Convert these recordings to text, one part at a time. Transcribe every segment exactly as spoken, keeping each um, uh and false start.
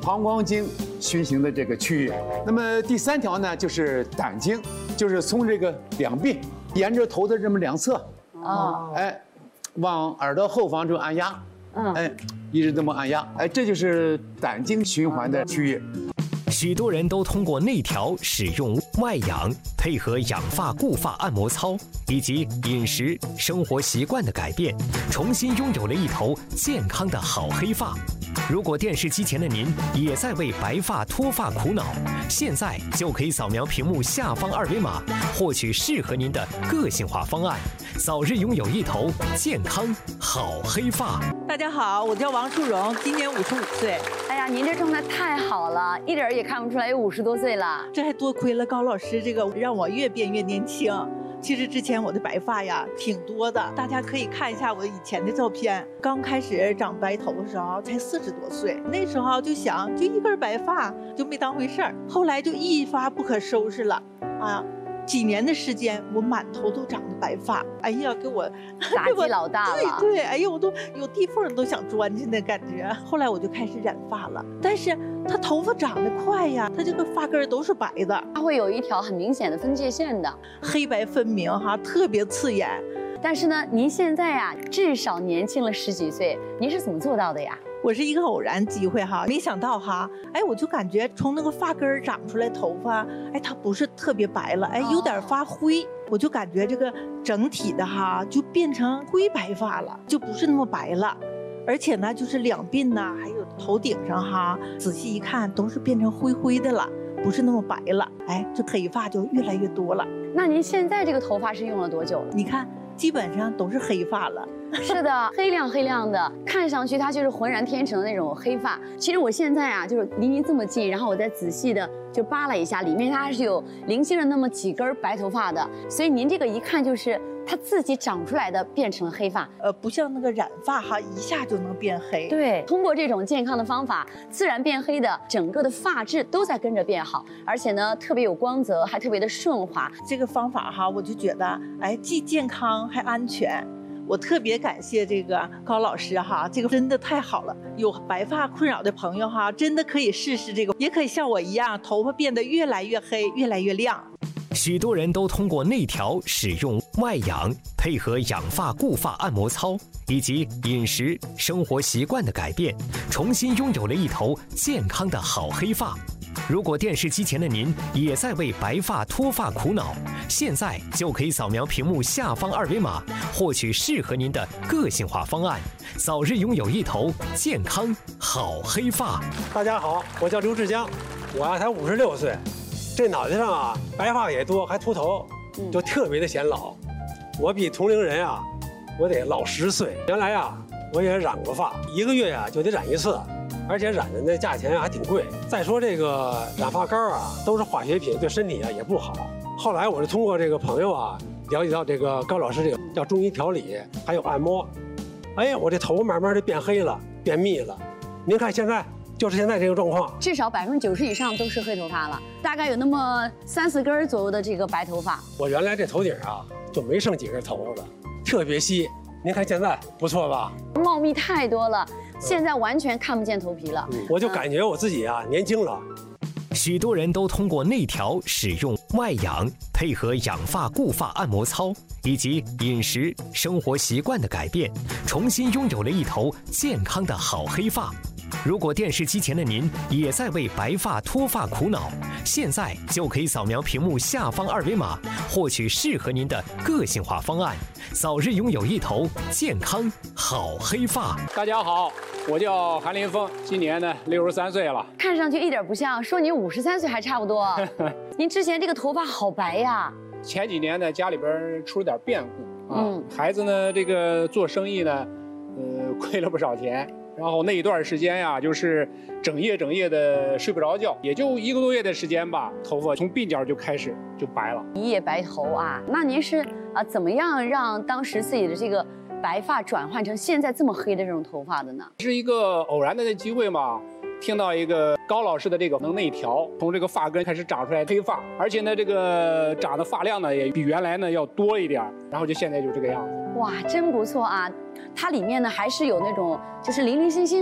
膀胱经循行的这个区域。那么第三条呢，就是胆经，就是从这个两鬓沿着头的这么两侧， 哦， 哎，往耳朵后方就按压， 嗯， 哎，一直这么按压，哎，这就是胆经循环的区域。 许多人都通过内调、使用外养，配合养发固发按摩操以及饮食生活习惯的改变，重新拥有了一头健康的好黑发。如果电视机前的您也在为白发脱发苦恼，现在就可以扫描屏幕下方二维码，获取适合您的个性化方案，早日拥有一头健康好黑发。 大家好，我叫王淑荣，今年五十五岁。 哎呀，您这状态太好了，一点儿也看不出来有五十多岁了。 这还多亏了高老师这个，让我越变越年轻。其实之前我的白发呀挺多的，大家可以看一下我以前的照片。刚开始长白头的时候才四十多岁，那时候就想就一根白发就没当回事儿，后来就一发不可收拾了啊。几年的时间，我满头都长的白发，哎呀，给我打击老大了。 对对，哎呀，我都有地缝都想钻进的感觉。后来我就开始染发了，但是他头发长得快呀，他这个发根都是白的， 它会有一条很明显的分界线的， 黑白分明哈，特别刺眼。 但是呢，您现在呀，至少年轻了十几岁，您是怎么做到的呀？ 我是一个偶然机会哈，没想到哈，哎，我就感觉从那个发根长出来头发，哎，它不是特别白了，哎，有点发灰，哦、我就感觉这个整体的哈就变成灰白发了，就不是那么白了，而且呢，就是两鬓呐，还有头顶上哈，仔细一看都是变成灰灰的了，不是那么白了，哎，这黑发就越来越多了。 那您现在这个头发是用了多久了？ 你看，基本上都是黑发了。 是的，黑亮黑亮的，看上去它就是浑然天成的那种黑发。其实我现在啊，就是离您这么近，然后我再仔细的就扒拉一下，里面它还是有零星的那么几根白头发的，所以您这个一看就是它自己长出来的，变成了黑发。 呃，不像那个染发哈，一下就能变黑。 对，通过这种健康的方法，自然变黑的整个的发质都在跟着变好，而且呢，特别有光泽，还特别的顺滑。 这个方法哈，我就觉得，哎，既健康还安全。我特别感谢这个高老师哈，这个真的太好了。有白发困扰的朋友哈，真的可以试试这个，也可以像我一样，头发变得越来越黑，越来越亮。 许多人都通过内调、使用外养，配合养发固发按摩操以及饮食生活习惯的改变，重新拥有了一头健康的好黑发。如果电视机前的您也在为白发脱发苦恼，现在就可以扫描屏幕下方二维码，获取适合您的个性化方案，早日拥有一头健康好黑发。 大家好，我叫刘志江，我啊才五十六岁，这脑袋上啊白发也多，还秃头，就特别的显老。我比同龄人啊，我得老十岁。原来啊，我也染过发，一个月呀、啊、就得染一次。而且染的那价钱还挺贵。再说这个染发膏啊，都是化学品，对身体啊也不好。后来我是通过这个朋友啊，了解到这个高老师这个叫中医调理，还有按摩。哎，我这头慢慢就变黑了，变密了。您看现在就是现在这个状况， 至少百分之九十以上都是黑头发了，大概有那么三四根左右的这个白头发。 我原来这头顶啊就没剩几根头发了，特别稀。您看现在不错吧？ 茂密太多了。现在完全看不见头皮了， 嗯、我就感觉我自己啊年轻了。 许多人都通过内调、使用外养，配合养发固发按摩操以及饮食生活习惯的改变，重新拥有了一头健康的好黑发。如果电视机前的您也在为白发脱发苦恼，现在就可以扫描屏幕下方二维码，获取适合您的个性化方案，早日拥有一头健康好黑发。 大家好，我叫韩林峰，今年呢六十三岁了， 看上去一点不像，说你五十三岁还差不多。您之前这个头发好白呀。 前几年呢，家里边出了点变故啊， 嗯、 孩子呢这个做生意呢，呃亏了不少钱。然后那一段时间呀，就是整夜整夜的睡不着觉，也就一个多月的时间吧，头发从鬓角就开始就白了， 一夜白头啊！那您是啊怎么样让当时自己的这个白发转换成现在这么黑的这种头发的呢？ 是一个偶然的机会嘛，听到一个高老师的这个能内调，从这个发根开始长出来黑发，而且呢这个长的发量呢也比原来呢要多一点，然后就现在就这个样子。 哇，真不错啊！它里面呢还是有那种就是零零星星的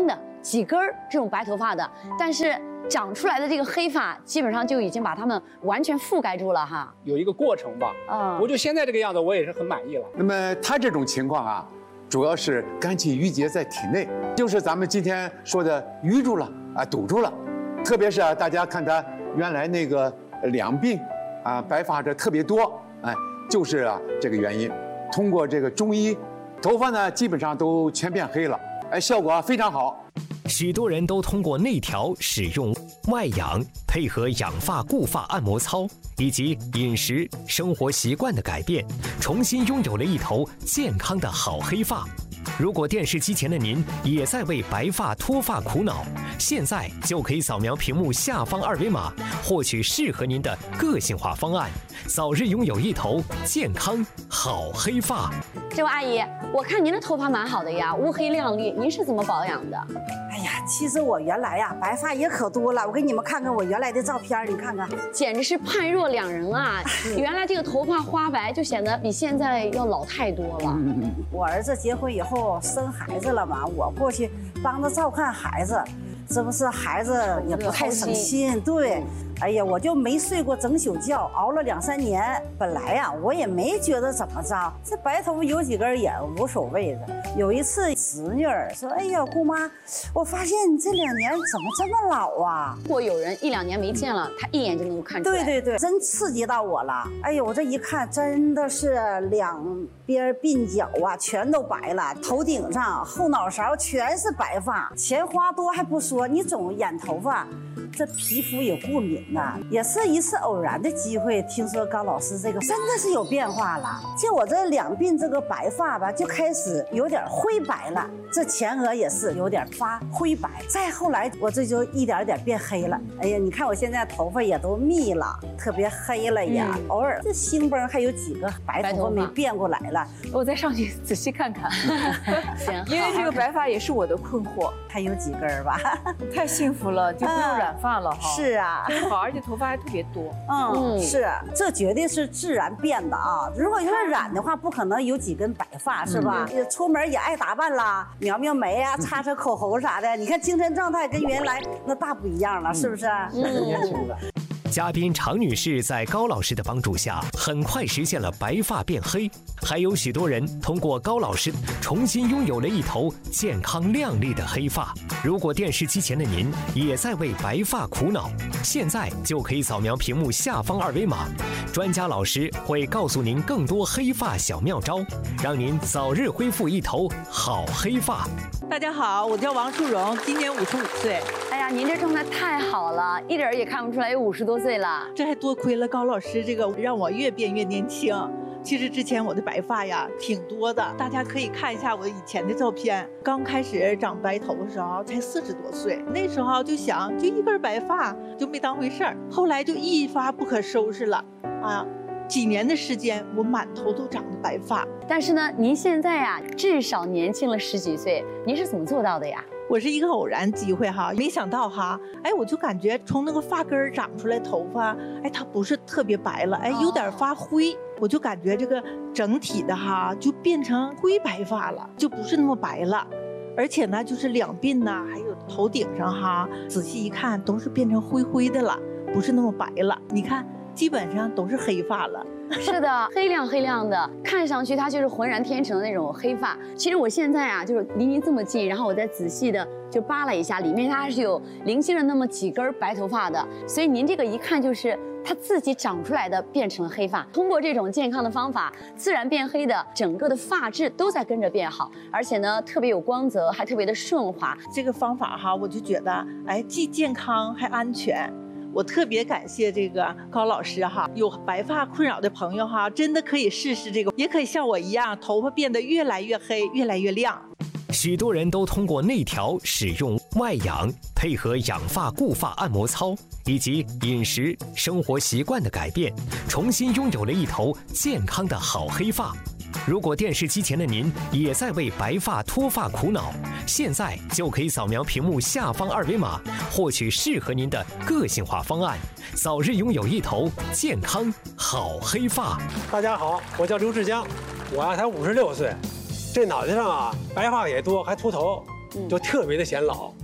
几根这种白头发的，但是长出来的这个黑发基本上就已经把它们完全覆盖住了哈。 有一个过程吧。嗯，我就现在这个样子，我也是很满意了。 那么他这种情况啊，主要是肝气郁结在体内，就是咱们今天说的淤住了啊，堵住了。特别是啊，大家看他原来那个两鬓啊白发这特别多，哎，就是啊这个原因。通过这个中医，头发呢基本上都全变黑了，哎，效果非常好。 许多人都通过内调、使用外养，配合养发固发按摩操以及饮食生活习惯的改变，重新拥有了一头健康的好黑发。如果电视机前的您也在为白发脱发苦恼，现在就可以扫描屏幕下方二维码，获取适合您的个性化方案，早日拥有一头健康好黑发。 这位阿姨，我看您的头发蛮好的呀，乌黑亮丽，您是怎么保养的？ 哎呀，其实我原来呀白发也可多了，我给你们看看我原来的照片，你看看， 简直是判若两人啊！原来这个头发花白就显得比现在要老太多了。 我儿子结婚以后生孩子了嘛，我过去帮他照看孩子，这不是孩子也不太省心，对。哎呀，我就没睡过整宿觉，熬了两三年。本来呀，我也没觉得怎么着，这白头发有几根也无所谓的。有一次，侄女儿说：“哎呀，姑妈，我发现你这两年怎么这么老啊？” 如果有人一两年没见了，他一眼就能够看出来。 对对对，真刺激到我了。哎呀，我这一看，真的是两边鬓角啊，全都白了，头顶上、后脑勺全是白发，钱花多还不说，你总染头发。这皮肤也过敏呐，也是一次偶然的机会，听说高老师这个真的是有变化了。就我这两鬓这个白发吧，就开始有点灰白了，这前额也是有点发灰白。再后来，我这就一点点变黑了。哎呀，你看我现在头发也都密了，特别黑了呀。嗯、偶尔这星崩还有几个白头发没变过来了， 我再上去仔细看看。 行， 因为这个白发也是我的困惑， 还有几根吧。 太幸福了，就不用染发了哈。嗯、 是啊， 真好，而且头发还特别多。 嗯，是，这绝对是自然变的啊！如果要是染的话，不可能有几根白发，是吧？嗯、出门也爱打扮啦，描描眉啊，擦擦口红啥的。你看精神状态跟原来那大不一样了，是不是？ 嗯，年轻了。 嘉宾常女士在高老师的帮助下，很快实现了白发变黑。还有许多人通过高老师重新拥有了一头健康亮丽的黑发。如果电视机前的您也在为白发苦恼，现在就可以扫描屏幕下方二维码，专家老师会告诉您更多黑发小妙招，让您早日恢复一头好黑发。 大家好，我叫王淑荣，今年五十五岁。 哎呀，您这状态太好了，一点也看不出来有五十多岁了。 这还多亏了高老师这个，让我越变越年轻。其实之前我的白发呀挺多的，大家可以看一下我以前的照片。刚开始长白头的时候才四十多岁，那时候就想就一根白发就没当回事儿，后来就一发不可收拾了啊。几年的时间，我满头都长了白发。 但是呢，您现在呀，至少年轻了十几岁，您是怎么做到的呀？ 我是一个偶然机会哈，没想到哈，哎，我就感觉从那个发根长出来头发，哎，它不是特别白了，哎，有点发灰，我就感觉这个整体的哈就变成灰白发了，就不是那么白了。而且呢，就是两鬓呐，还有头顶上哈，仔细一看都是变成灰灰的了，不是那么白了。你看。基本上都是黑发了， 是的，黑亮黑亮的，看上去它就是浑然天成的那种黑发。其实我现在啊，就是离您这么近，然后我再仔细的就扒了一下，里面它还是有零星的那么几根白头发的，所以您这个一看就是它自己长出来的，变成了黑发。通过这种健康的方法，自然变黑的整个的发质都在跟着变好，而且呢特别有光泽，还特别的顺滑。 这个方法哈，我就觉得哎，既健康还安全。我特别感谢这个高老师哈，有白发困扰的朋友哈，真的可以试试这个，也可以像我一样，头发变得越来越黑，越来越亮。 许多人都通过内调、使用外养，配合养发固发按摩操以及饮食生活习惯的改变，重新拥有了一头健康的好黑发。如果电视机前的您也在为白发脱发苦恼，现在就可以扫描屏幕下方二维码，获取适合您的个性化方案，早日拥有一头健康好黑发。 大家好，我叫刘志江，我啊才五十六岁，这脑袋上啊白发也多，还秃头，就特别的显老。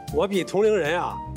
我比同龄人啊